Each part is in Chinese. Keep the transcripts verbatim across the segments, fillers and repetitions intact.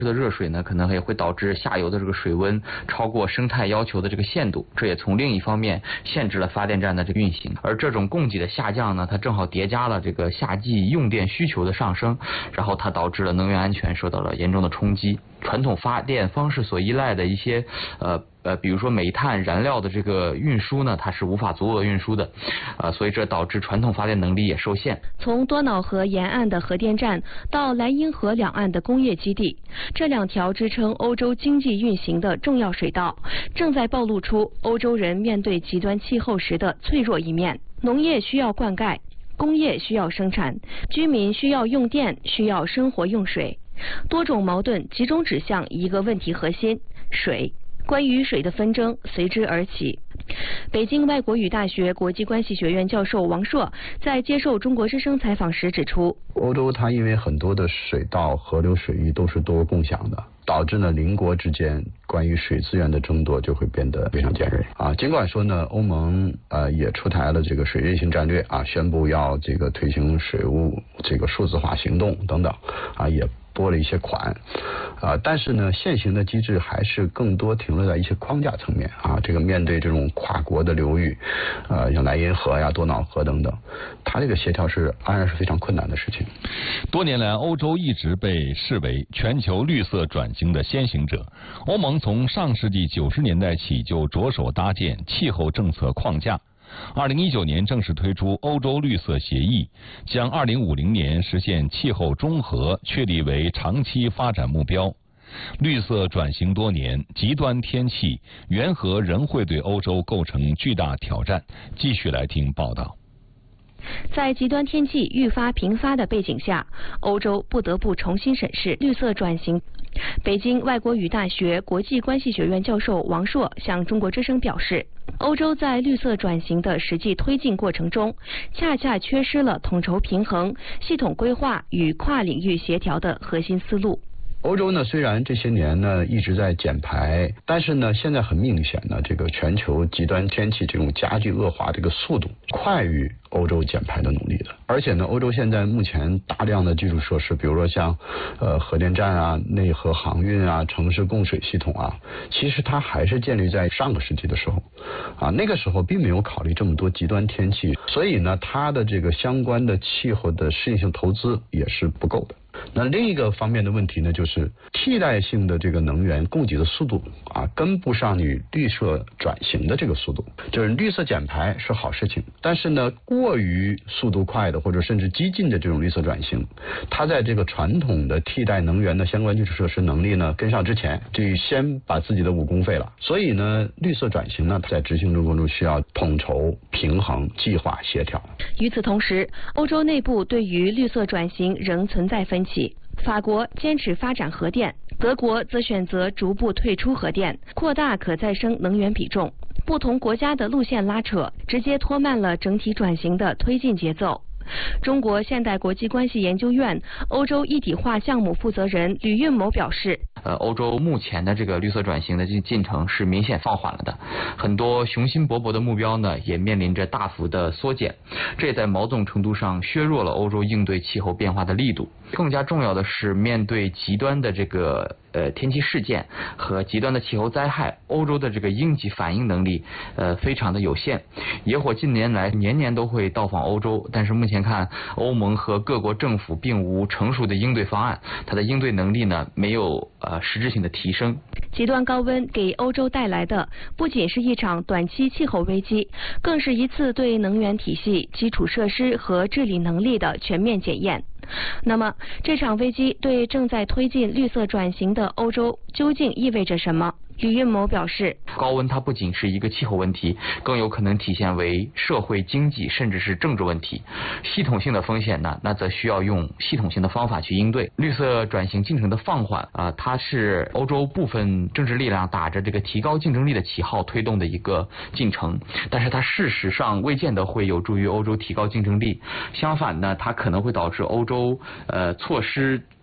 的热水呢，可能也会导致下游的这个水温超过生态要求的这个限度，这也从另一方面限制了发电站的这个运行。而这种供给的下降呢，它正好叠加了这个夏季用电需求的上升，然后它导致了能源安全受到了严重的冲击。传统发电方式所依赖的一些呃呃，比如说煤炭燃料的这个运输呢，它是无法足额运输的，呃，所以这导致传统发电能力也受限。 从多瑙河沿岸的核电站到莱茵河两岸的工业基地，这两条支撑欧洲经济运行的重要水道，正在暴露出欧洲人面对极端气候时的脆弱一面。农业需要灌溉，工业需要生产，居民需要用电，需要生活用水。多种矛盾集中指向一个问题核心：水。关于水的纷争随之而起。北京外国语大学国际关系学院教授王硕在接受中国之声采访时指出， 欧洲它因为很多的水道、河流、水域都是多共享的，导致呢邻国之间关于水资源的争夺就会变得非常尖锐啊。尽管说呢，欧盟呃也出台了这个水韧性战略啊，宣布要这个推行水务这个数字化行动等等啊，也拨了一些款，啊，但是呢，现行的机制还是更多停留在一些框架层面啊。这个面对这种跨国的流域，呃，像莱茵河呀、多瑙河等等，它这个协调是当然是非常困难的事情。 多年来，欧洲一直被视为全球绿色转型的先行者。欧盟从上世纪九十年代起就着手搭建气候政策框架。二零一九年正式推出欧洲绿色协议，将二零五零年实现气候中和确立为长期发展目标。绿色转型多年，极端天气、缘河仍会对欧洲构成巨大挑战。继续来听报道。 在极端天气愈发频发的背景下，欧洲不得不重新审视绿色转型。北京外国语大学国际关系学院教授王硕向中国之声表示，欧洲在绿色转型的实际推进过程中，恰恰缺失了统筹平衡、系统规划与跨领域协调的核心思路。 欧洲呢，虽然这些年呢一直在减排，但是呢，现在很明显呢，这个全球极端天气这种加剧恶化这个速度快于欧洲减排的努力的。而且呢，欧洲现在目前大量的基础设施，比如说像呃核电站啊、内河航运啊、城市供水系统啊，其实它还是建立在上个世纪的时候啊，那个时候并没有考虑这么多极端天气，所以呢，它的这个相关的气候的适应性投资也是不够的。那另一个方面的问题呢，就是替代性的这个能源供给的速度啊，跟不上你绿色转型的这个速度。就是绿色减排是好事情，但是呢，过于速度快的或者甚至激进的这种绿色转型，它在这个传统的替代能源的相关基础设施能力呢跟上之前，就先把自己的武功废了。所以呢，绿色转型呢，在执行过程中需要统筹、平衡、计划、协调。 与此同时，欧洲内部对于绿色转型仍存在分歧。法国坚持发展核电，德国则选择逐步退出核电，扩大可再生能源比重。不同国家的路线拉扯，直接拖慢了整体转型的推进节奏。中国现代国际关系研究院欧洲一体化项目负责人吕运谋表示， 呃，欧洲目前的这个绿色转型的这进程是明显放缓了的，很多雄心勃勃的目标呢，也面临着大幅的缩减，这也在某种程度上削弱了欧洲应对气候变化的力度。更加重要的是，面对极端的这个呃天气事件和极端的气候灾害，欧洲的这个应急反应能力呃非常的有限。野火近年来年年都会到访欧洲，但是目前看欧盟和各国政府并无成熟的应对方案，它的应对能力呢没有呃实质性的提升。 极端高温给欧洲带来的不仅是一场短期气候危机，更是一次对能源体系、基础设施和治理能力的全面检验。那么，这场危机对正在推进绿色转型的欧洲究竟意味着什么？吕运谋表示， 高温它不仅是一个气候问题，更有可能体现为社会、经济甚至是政治问题。系统性的风险呢，那则需要用系统性的方法去应对。绿色转型进程的放缓啊、呃，它是欧洲部分政治力量打着这个提高竞争力的旗号推动的一个进程，但是它事实上未见得会有助于欧洲提高竞争力。相反呢，它可能会导致欧洲呃错失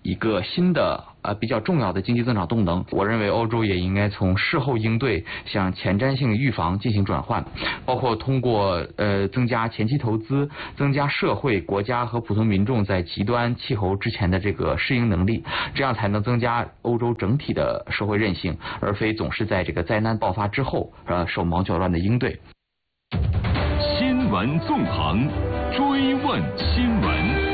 一个新的呃比较重要的经济增长动能。我认为欧洲也应该从事后应对向前瞻性预防进行转换，包括通过呃增加前期投资，增加社会、国家和普通民众在极端气候之前的这个适应能力，这样才能增加欧洲整体的社会韧性，而非总是在这个灾难爆发之后呃手忙脚乱的应对。 新闻纵横，追问新闻。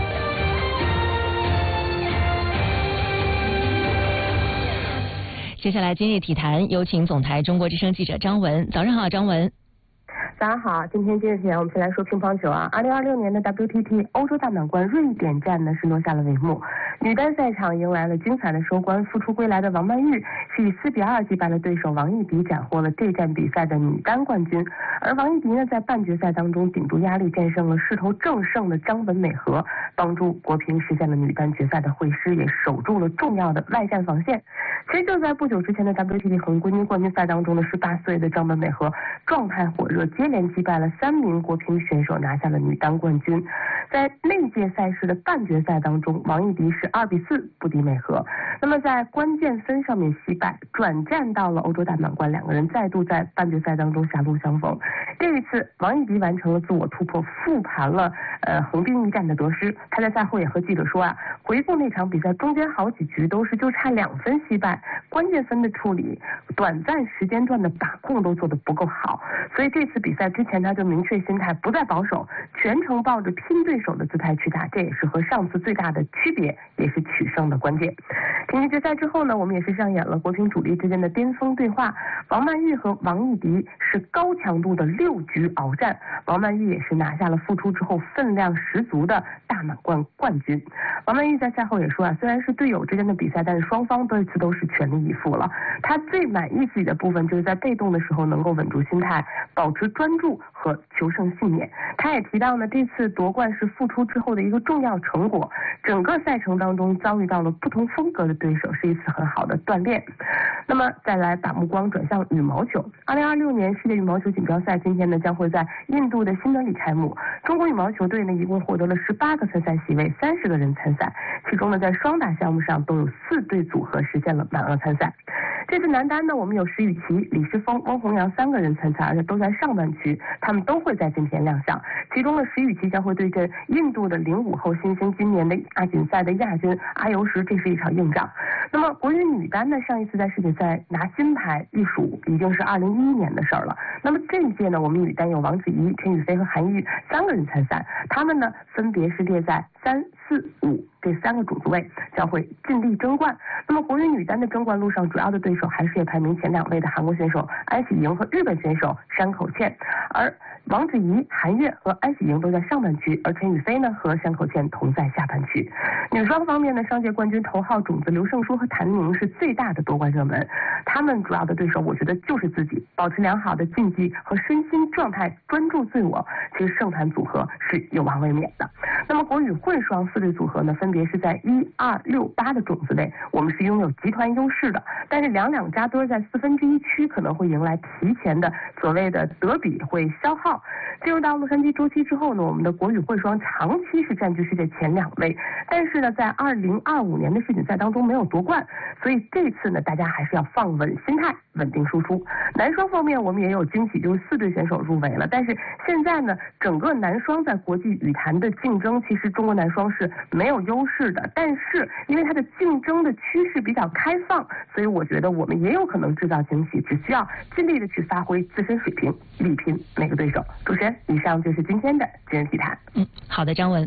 接下来今日体坛，有请总台中国之声记者张文。早上好，张文。 大家好，今天今日体坛我们先来说乒乓球啊。二零二六年的 W T T 欧洲大满贯瑞典站呢是落下了帷幕，女单赛场迎来了精彩的收官。复出归来的王曼玉是以四比二击败了对手王艺迪，斩获了这站比赛的女单冠军。而王艺迪呢在半决赛当中顶住压力战胜了势头正盛的张本美和，帮助国乒实现了女单决赛的会师，也守住了重要的外战防线。其实就在不久之前的 W T T 横规军冠军赛当中的十八岁的张本美和状态火热，接连击败了三名国乒选手，拿下了女单冠军。在那届赛事的半决赛当中，王艺迪是二比四不敌美和，那么在关键分上面惜败，转战到了欧洲大满贯，两个人再度在半决赛当中狭路相逢。这一次王艺迪完成了自我突破，复盘了呃横滨一战的得失。他在赛后也和记者说啊，回顾那场比赛中间好几局都是就差两分惜败，关键分的处理、短暂时间段的把控都做得不够好，所以这次比赛之前他就明确心态，不再保守，全程抱着拼对手的姿态去打，这也是和上次最大的区别，也是取胜的关键。挺进决赛之后呢，我们也是上演了国乒主力之间的巅峰对话，王曼玉和王艺迪是高强度的六局鏖战，王曼玉也是拿下了复出之后分量十足的大满贯冠军。王曼玉在赛后也说啊，虽然是队友之间的比赛，但是双方这次都是全力以赴了。他最满意自己的部分就是在被动的时候能够稳住心态，保持专注和求胜信念。他也提到呢，这次夺冠是复出之后的一个重要成果，整个赛程当中遭遇到了不同风格的对手，是一次很好的锻炼。那么再来把目光转向羽毛球，二零二六年世界羽毛球锦标赛今天呢将会在印度的新德里开幕。中国羽毛球队呢一共获得了十八个参赛席位，三十个人参赛，其中呢在双打项目上都有四对组合实现了满额参赛。这次男单呢，我们有石宇奇、李诗峰、翁宏阳三个人参赛，而且都在上半区，他们都会在今天亮相。其中呢，石宇奇将会对阵印度的零五后新星，今年的亚锦赛的亚军阿尤什，这是一场硬仗。那么国羽女单呢，上一次在世锦赛拿金牌一数已经是二零一一年的事儿了。那么这一届呢，我们女单有王子怡、陈雨菲和韩玉三个人参赛，他们呢分别是列在三、四、五这三个种子位，将会尽力争冠。那么国羽女单的争冠路上，主要的对手还是也排名前两位的韩国选手安喜莹和日本选手山口茜，而王子怡、韩悦和安喜莹都在上半区，而陈雨菲呢和山口茜同在下半区。女双方面呢，上届冠军头号种子刘胜书和谭宁是最大的夺冠热门，他们主要的对手我觉得就是自己，保持良好的竞技和身心状态，专注自我，其实胜盘组合是有望卫冕的。那么国羽混双四对组合呢，分别是在一、二、六、八的种子类，我们是拥有集团优势的，但是两两扎堆在四分之一区可能会迎来提前的所谓的德比会消耗。进入到洛杉矶周期之后呢，我们的国羽混双长期是占据世界前两位，但是呢，在二零二五年的世锦赛当中没有夺冠，所以这次呢，大家还是要放稳心态，稳定输出。男双方面，我们也有惊喜，就是四对选手入围了，但是现在呢，整个男双在国际羽坛的竞争，其实中国男双是没有优势的，但是因为它的竞争的趋势比较开放，所以我觉得我们也有可能制造惊喜，只需要尽力的去发挥自身水平，力拼每个对手。主持人，以上就是今天的今日体坛。 嗯，好的，张文。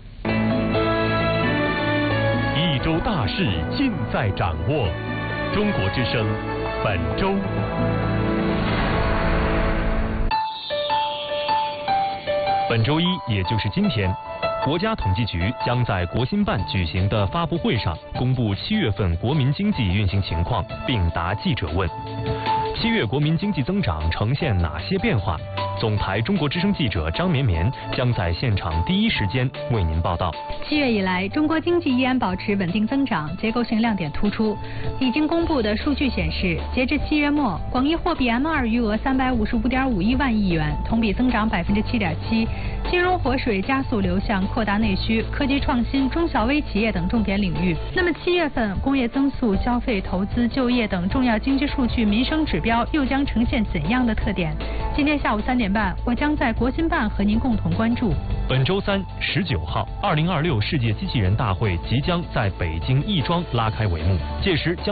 一周大事尽在掌握，中国之声本周。本周一，也就是今天，国家统计局将在国新办举行的发布会上公布七月份国民经济运行情况，并答记者问。 七月国民经济增长呈现哪些变化？总台中国之声记者张绵绵将在现场第一时间为您报道。 七月以来，中国经济依然保持稳定增长，结构性亮点突出。已经公布的数据显示，截至七月末，广义货币 M 二 余额三百五十五点五一万亿元，同比增长百分之七点七。金融活水加速流向扩大内需、科技创新、中小微企业等重点领域。那么七月份工业增速、消费、投资、就业等重要经济数据、民生指标又将呈现怎样的特点？今天下午三点半，我将在国新办和您共同关注。 本周三十九号，二零二六世界机器人大会即将在北京亦庄拉开帷幕，届时将